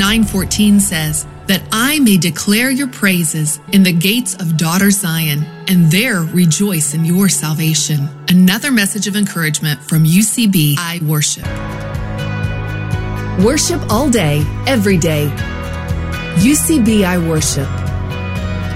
9:14 says, that I may declare your praises in the gates of daughter Zion, and there rejoice in your salvation. Another message of encouragement from UCB I Worship. Worship all day, every day. UCB I Worship.